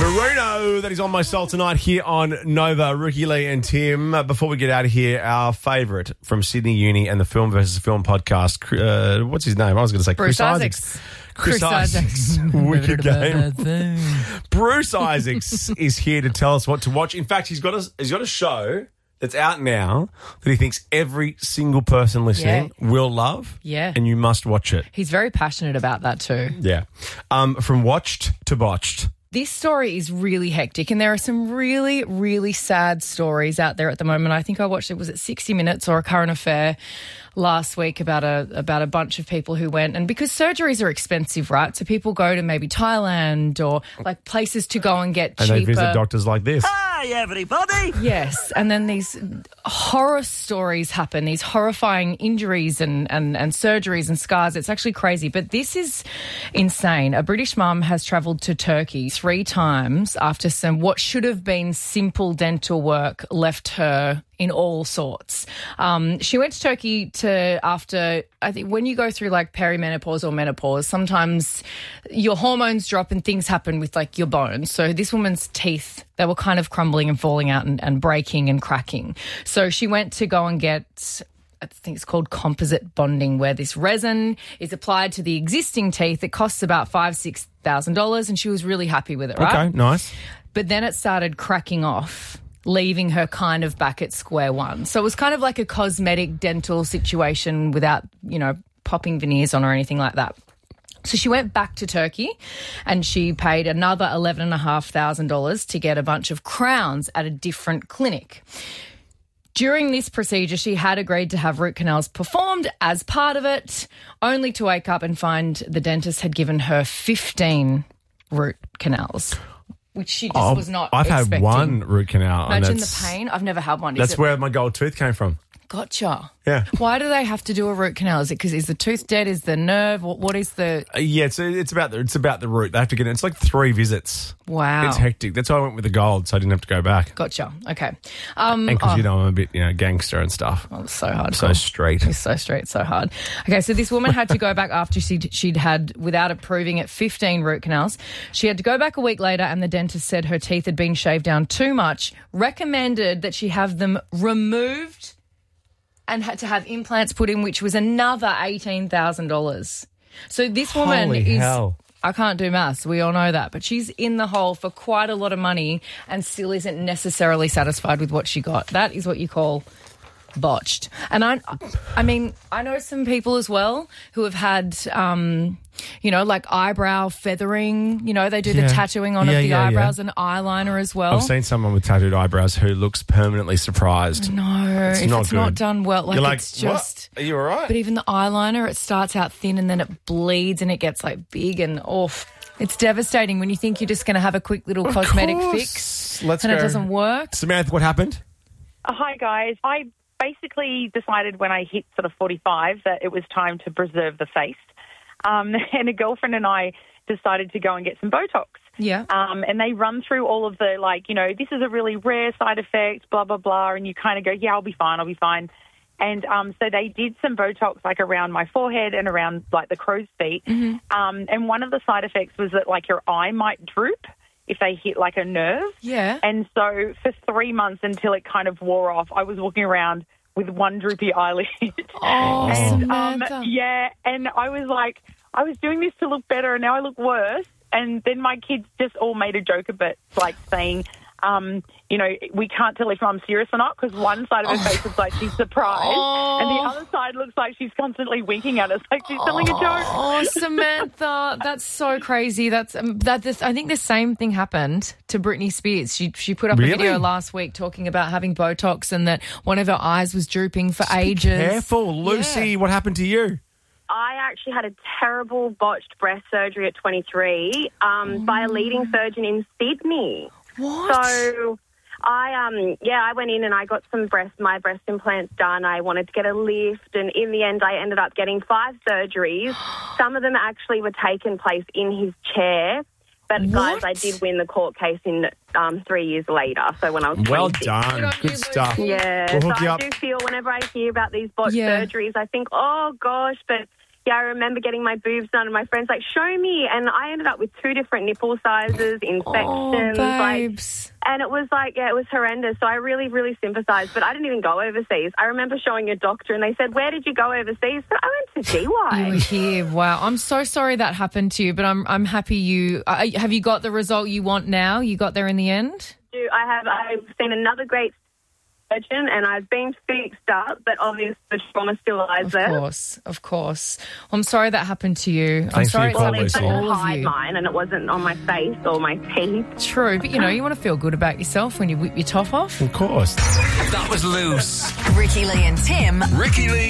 Bruno, that is On My Soul tonight here on Nova. Ricky Lee and Tim. Before we get out of here, our favourite from Sydney Uni and the Film versus Film podcast, what's his name? I was going to say Bruce Isaacs. Chris Isaacs. Wicked game. Bruce Isaacs is here to tell us what to watch. In fact, he's got a show that's out now that he thinks every single person listening will love. Yeah. And you must watch it. He's very passionate about that too. Yeah. From watched to botched. This story is really hectic, and there are some really, really sad stories out there at the moment. I think I watched it, was it 60 Minutes or A Current Affair last week about a bunch of people who went, and because surgeries are expensive, right? So people go to maybe Thailand or like places to go and get cheaper. And they visit doctors like this. Hi, everybody. Yes, and then these horror stories happen, these horrifying injuries and surgeries and scars. It's actually crazy, but this is insane. A British mum has travelled to Turkey 3 times after some what should have been simple dental work left her in all sorts. She went to Turkey after, I think when you go through like perimenopause or menopause, sometimes your hormones drop and things happen with like your bones. So this woman's teeth, they were kind of crumbling and falling out and breaking and cracking. So she went to go and get, I think it's called composite bonding, where this resin is applied to the existing teeth. It costs about $5,000-$6,000, and she was really happy with it, right? Okay, nice. But then it started cracking off, leaving her kind of back at square one. So it was kind of like a cosmetic dental situation without, popping veneers on or anything like that. So she went back to Turkey and she paid another $11,500 to get a bunch of crowns at a different clinic. During this procedure, she had agreed to have root canals performed as part of it, only to wake up and find the dentist had given her 15 root canals, which she just was not expecting. I've had one root canal. Imagine the pain. I've never had one. That's where my gold tooth came from. Gotcha. Yeah. Why do they have to do a root canal? Is it because is the tooth dead? Is the nerve? What is the? Yeah, it's about the root. They have to get in. It's like 3 visits. Wow. It's hectic. That's why I went with the gold, so I didn't have to go back. Gotcha. Okay. And because I'm a bit gangster and stuff. Oh, it's so hard. So straight. It's so straight, so hard. Okay, so this woman had to go back after she'd had, without approving it, 15 root canals. She had to go back a week later, and the dentist said her teeth had been shaved down too much, recommended that she have them removed, and had to have implants put in, which was another $18,000. So this woman Holy hell. I can't do maths, we all know that, but she's in the hole for quite a lot of money and still isn't necessarily satisfied with what she got. That is what you call botched. And I mean, I know some people as well who have had, like eyebrow feathering. They do the tattooing on of the eyebrows and eyeliner as well. I've seen someone with tattooed eyebrows who looks permanently surprised. No, if it's not done well, You're like, it's just. What? Are you all right? But even the eyeliner, it starts out thin and then it bleeds and it gets like big and off. It's devastating when you think you're just going to have a quick little cosmetic fix Let's and go. it doesn't work. Samantha, what happened? Hi, guys. I basically decided when I hit sort of 45 that it was time to preserve the face. And a girlfriend and I decided to go and get some Botox. Yeah. And they run through all of the, this is a really rare side effect, blah, blah, blah. And you kind of go, yeah, I'll be fine. And so they did some Botox, like, around my forehead and around, like, the crow's feet. Mm-hmm. And one of the side effects was that, like, your eye might droop if they hit, like, a nerve. Yeah. And so for 3 months until it kind of wore off, I was walking around with one droopy eyelid. Oh, Samantha. And I was like, I was doing this to look better and now I look worse. And then my kids just all made a joke of it, like saying, we can't tell if I'm serious or not because one side of her face looks like she's surprised and the other side looks like she's constantly winking at us like she's telling a joke. Oh, Samantha, that's so crazy. I think the same thing happened to Britney Spears. She put up a video last week talking about having Botox and that one of her eyes was drooping for ages. Be careful. Lucy, what happened to you? I actually had a terrible botched breast surgery at 23 by a leading surgeon in Sydney. What? So I went in and I got my breast implants done. I wanted to get a lift, and in the end I ended up getting 5 surgeries. Some of them actually were taking place in his chair. But, guys, I did win the court case in 3 years later, so when I was 26. Well done. Good stuff. Yeah, We'll so hook you I up. do feel whenever I hear about these botched surgeries, I think, oh, gosh, but, Yeah, I remember getting my boobs done and my friend's like, show me. And I ended up with 2 different nipple sizes, infections. Babes. And it was like, yeah, it was horrendous. So I really, really sympathised. But I didn't even go overseas. I remember showing a doctor and they said, where did you go overseas? But I went to DY. You were here. Wow. I'm so sorry that happened to you, but I'm happy you... have you got the result you want now? You got there in the end? I've seen another great surgeon and I've been fixed up, but obviously the trauma still lies there. Of course. Well, I'm sorry that happened to you. Thanks I'm sorry for your call, it's happened Lucy. to all of hide you. mine and it wasn't on my face or my teeth. True, but you want to feel good about yourself when you whip your top off. Of course. That was Loose. Ricky Lee and Tim. Ricky Lee.